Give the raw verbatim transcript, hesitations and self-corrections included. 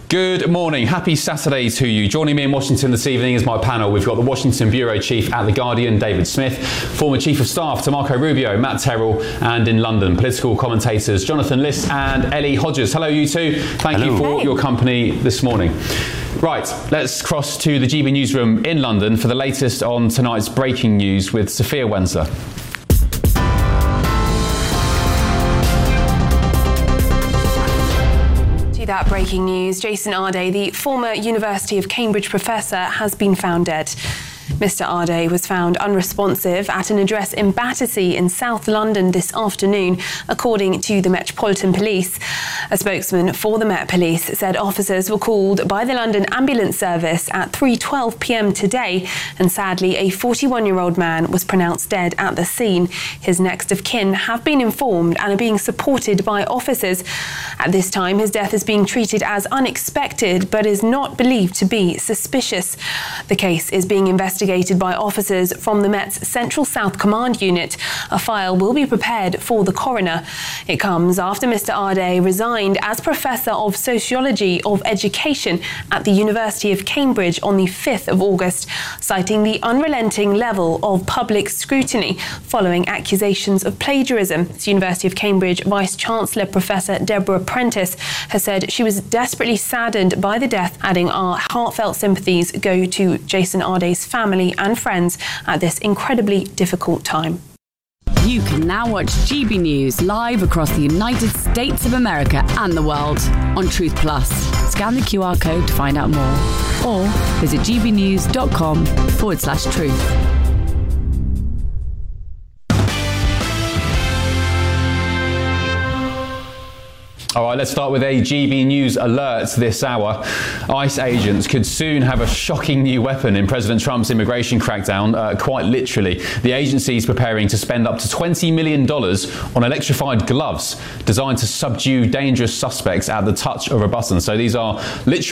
Good morning. Happy Saturday to you. Joining me in Washington this evening is my panel. We've got the Washington Bureau Chief at The Guardian, David Smith, former Chief of Staff to Marco Rubio, Matt Terrell, and in London, political commentators Jonathan Liss and Ellie Hodges. Hello, you two. Thank Hello. you for hey. your company this morning. Right, let's cross to the G B newsroom in London for the latest on tonight's breaking news with Sophia Wensler. That breaking news, Jason Arday, the former University of Cambridge professor, has been found dead. Mister Arday was found unresponsive at an address in Battersea in South London this afternoon, according to the Metropolitan Police. A spokesman for the Met Police said officers were called by the London Ambulance Service at three twelve p m today, and sadly a forty-one-year-old man was pronounced dead at the scene. His next of kin have been informed and are being supported by officers. At this time, his death is being treated as unexpected but is not believed to be suspicious. The case is being investigated by officers from the Met's Central South Command Unit. A file will be prepared for the coroner. It comes after Mister Arday resigned as Professor of Sociology of Education at the University of Cambridge on the fifth of August, citing the unrelenting level of public scrutiny following accusations of plagiarism. The University of Cambridge Vice-Chancellor Professor Deborah Prentice has said she was desperately saddened by the death, adding our heartfelt sympathies go to Jason Arday's family and friends at this incredibly difficult time. You can now watch G B News live across the United States of America and the world on Truth Plus. Scan the Q R code to find out more, or visit gbnews.com forward slash truth. All right, let's start with a G B News alert this hour. ICE agents could soon have a shocking new weapon in President Trump's immigration crackdown, uh, quite literally. The agency is preparing to spend up to twenty million dollars on electrified gloves designed to subdue dangerous suspects at the touch of a button. So these are literally